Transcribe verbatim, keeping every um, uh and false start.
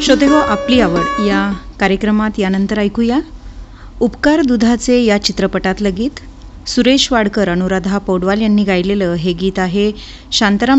श्रोतेहो, आपली आवड या कार्यक्रमात यानंतर ऐकूया उपकार दुधाचे या चित्रपटातलं गीत. सुरेश वाडकर, अनुराधा पौडवाल यांनी गायलेलं हे गीत आहे शांताराम